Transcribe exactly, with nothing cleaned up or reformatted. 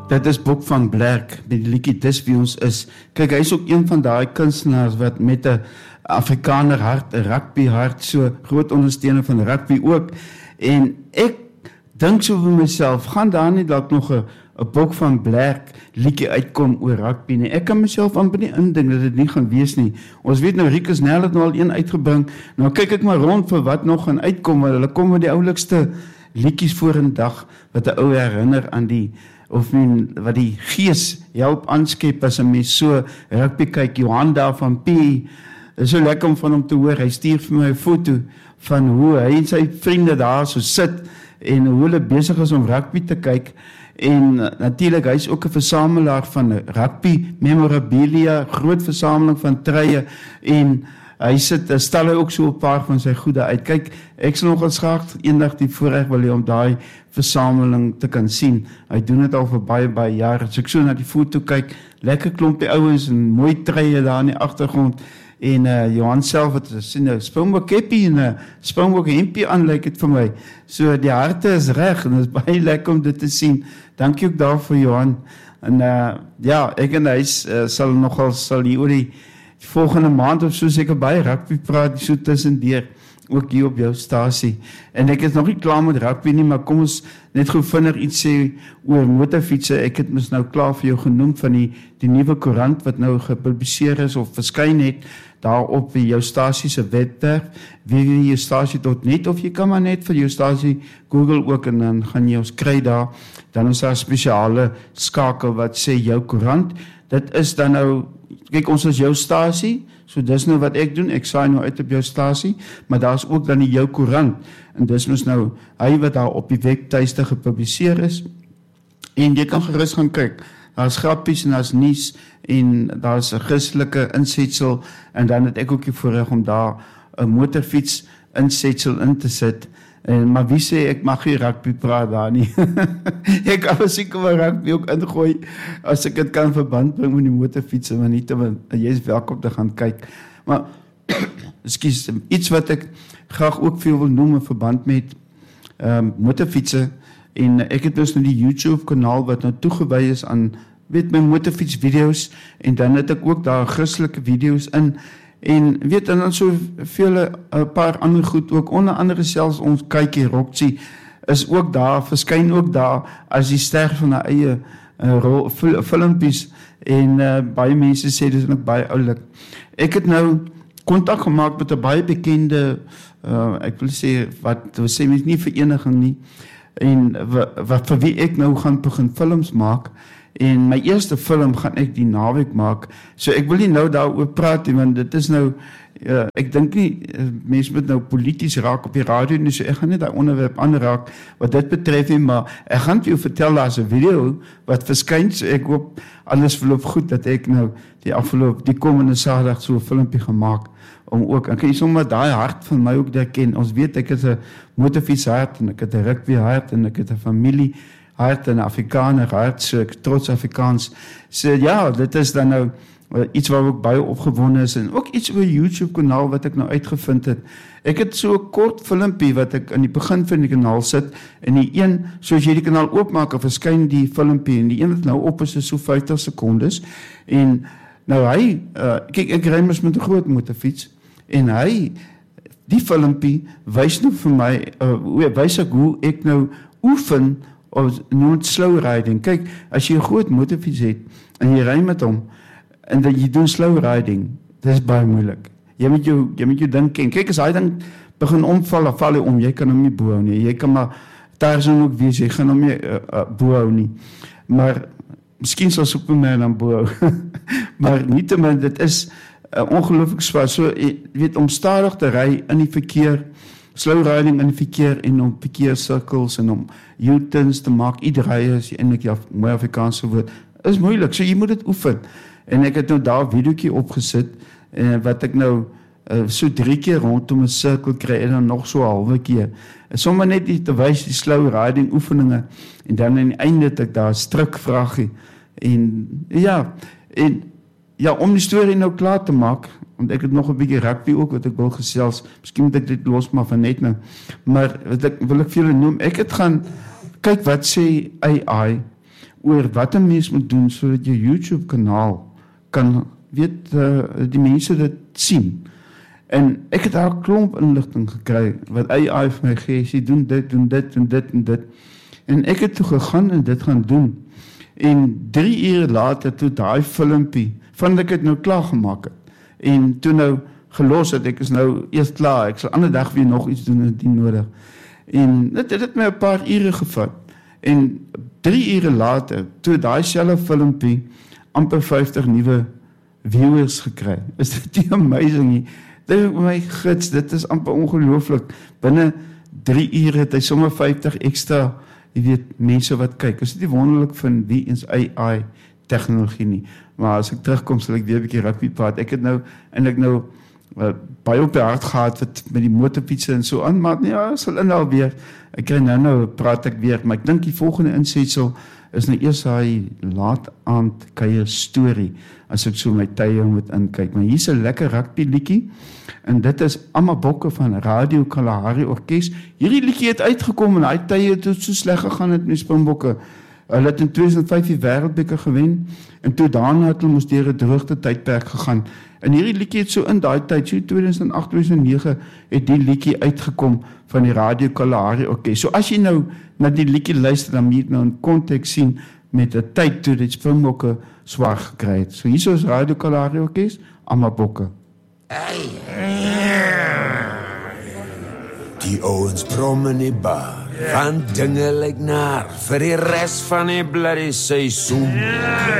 Dit is Boek van Blerk, met die liedjie Dis Wie Ons Is. Kyk, hy is ook een van daai kunstenaars wat met 'n Afrikaner hart, 'n rugby hart, so groot ondersteuner van rugby ook. En ek dink so vir myself, gaan daar nie dalk nog 'n 'n Boek van Blerk liedjie uitkom oor rugby nie. Ek kan myself amper nie indink dat dit nie gaan wees nie. Ons weet nou Rikus Nel het nou al een uitgebring. Nou kyk ek maar rond vir wat nog gaan uitkom, want hulle kom met die oulikste liedjies voor in dag wat 'n ou herinner aan die of men, wat die gees help aanskep as 'n mens so rugby kyk. Johan daar van P, is so lekker om van hom te hoor. Hy stuur vir my 'n foto van hoe hy en sy vriende daar so sit en hoe hulle besig is om rugby te kyk. En natuurlik, hy is ook 'n versamelaar van rugby memorabilia, groot versameling van treye, en hy sit, stel hy ook so 'n paar van sy goede uit. Kyk, ek sal nogal graag eendag die voorreg wil hê om daai versameling te kan sien. Hy doen dit al vir baie baie jare. As ek so na die foto kyk, lekker klompie ouens en mooi treye daar in die agtergrond. En uh, Johan self het sien 'n Springbok keppie en 'n Springbok hempie aan, lyk dit vir my. So die harte is reg en dit is baie lekker om dit te sien. Dankie ook daarvoor, Johan. En uh, ja, ek en hy uh, sal nogal sal hier oor die volgende maand of so seker baie rugby praat, so tussendeur, ook hier op jou stasie. En ek is nog nie klaar met rugby nie, maar kom ons net gou vinnig iets sê oor motorfietsse. Ek het mos nou klaar vir jou genoem van die, die nuwe koerant wat nou gepubliseer is of verskyn het, daar op jou stasie se webwerf, w w w punt jou stasie punt net, of jy kan maar net vir jou stasie Google ook, en dan gaan jy ons kry daar. Dan is daar 'n spesiale skakel wat sê jou koerant. Dit is dan nou, kyk, ons is jou stasie, so dis nou wat ek doen, ek saai nou uit op jou stasie, maar daar is ook dan die jou koerant, en dis mos nou hy wat daar op die webtuiste gepubliseer is, en jy kan gerus gaan kyk. Daar's grappies en daar's nuus en daar's 'n Christelike insetsel, en dan het ek ook die voorreg om daar 'n motorfiets insetsel in te sit. En maar wie sê ek mag nie rugby praat daar nie. Ek kan seker maar rugby ook ingooi as ek dit kan verband bring met die motorfiets, maar nie te, jy is welkom te gaan kyk. Maar ekskuus, iets wat ek graag ook vir jou wil noem in verband met um, motorfietsse. En ek het dus nou die YouTube kanaal wat nou toegewy is aan, weet, my motorfiets video's, en dan het ek ook daar Christelike video's in, en weet, en dan so vele, 'n paar ander goed ook, onder andere selfs ons kykie Roxy is ook daar, verskyn ook daar as die ster van 'n eie uh, filmpies, en uh, baie mense sê dit is ook baie oulik. Ek het nou kontak gemaak met 'n baie bekende, uh, ek wil sê, wat we sê mens nie vereniging nie, en wat vir wie ek nou gaan begin films maak, en my eerste film gaan ek die naweek maak, so ek wil nie nou daaroor praat nie, want dit is nou, uh, ek dink nie, uh, mense moet nou polities raak op die radio nie, so ek gaan nie daai onderwerp aanraak, wat dit betref nie, maar ek gaan vir jou vertel, daar is 'n video, wat verskyn, so ek hoop, alles verloop goed, dat ek nou, die afgeloop, die komende Saterdag so 'n filmpie gemaak, om ook, en kan jy sommer daai hart van my ook herken. Ons weet ek het 'n motorfiets hart, en ek het 'n rugby hart, en ek het 'n familie hart, en 'n Afrikaner hart, so ek trots Afrikaans. So ja, dit is dan nou uh, iets waar ek baie opgewonde is, en ook iets oor YouTube kanaal wat ek nou uitgevind het. Ek het so 'n kort filmpie wat ek in die begin van die kanaal sit, en die een, soos jy die kanaal oopmaak, verskyn die filmpie, en die een wat nou op is, is so vyftig sekondes, en nou hy, uh, kyk, ek ry mos met 'n groot motorfiets, en hy, die filmpie, wys nou vir my, uh, wys ek hoe ek nou oefen, of noem slow riding. Kyk, as jy 'n groot motorfiets het, en jy ry met hom, en dat jy doen slow riding, dit is baie moeilik. Jy moet jou, jy moet jou ding ken. Kyk, as hy dan begin omval, dan val hy om, jy kan hom nie bohou nie, jy kan maar, daar is hom ook wees, jy gaan hom nie uh, uh, bohou nie, maar, miskien sal Superman dan bohou, maar nietemin, dit is, Uh, ongelooflik swaar, so, jy weet, om stadig te ry in die verkeer, slow riding in die verkeer, en om verkeerscirkels, en om U-turns te maak, ieder ry is, jy eintlik, ja, mooi Afrikaanse woord, is moeilik, so jy moet dit oefen, en ek het nou daar 'n videoetjie opgesit, en wat ek nou, uh, so drie keer rondom 'n cirkel kry, en dan nog so 'n halwe keer, en sommer net die, te wys die slow riding oefeninge, en dan aan die einde het ek daar 'n strikvraagie, en, ja, en, ja, om die storie nou klaar te maak, want ek het nog 'n bietjie rugby ook, wat ek wil gesels, miskien moet ek dit los maar van net nou, maar wat ek, wil ek vir julle noem, ek het gaan, kyk wat sê A I oor wat 'n mens moet doen sodat jou YouTube kanaal kan weet uh, die mense dit sien. En ek het daar 'n klomp inligting gekry wat A I vir my gee, sy doen dit, doen dit en dit en dit. En ek het toe gegaan en dit gaan doen. En drie ure later toe daai filmpie, van ek het nou klaar gemaak het. En toe nou gelos het, ek is nou eers klaar, ek sal ander dag weer nog iets doen indien nodig. En dit het my 'n paar ure gevat. En drie ure later, toe daai selfe filmpie amper vyftig nuwe viewers gekry. Is dit nie amazing nie? Dit my gids, dit is amper ongelooflik. Binne drie ure het hy sommer vyftig ekstra, jy weet, mense wat kyk. Is dit nie wonderlik van wie is A I tegnologie nie? Maar as ek terugkom, sal ek weer 'n bietjie rugby praat. Ek het nou eintlik nou uh, baie op die hart gehad wat met die motorfietsse en so aan, maar ja, sal inhou weer. Ek kry nou nou praat ek weer, maar ek dink die volgende insetsel is nou eers daai laat aand kuier storie, as ek so my tye moet inkyk. Maar hier's 'n lekker rugby liedjie, en dit is Amabokke van Radio Kalahari Orkees. Hierdie liedjie het uitgekom en daai tye het so sleg gegaan het met die Springbokke. Hulle het in tweeduisend vyf die Wêreldbeker gewen, en toe daarna het hulle moes deur 'n droogte tydperk gegaan. En hierdie liedjie het so in daai tyd, so tweeduisend agt, tweeduisend nege, het die liedjie uitgekom van die Radio Kalahari Orkees. So as jy nou na die liedjie luister, dan moet jy nou in konteks sien met 'n tyd toe die Springbokke swaar gekry het. So hier is Radio Kalahari Orkees, Amabokke. Die ouens brom in die bar, van dinge lyk naar, vir die res van die bloody seisoen.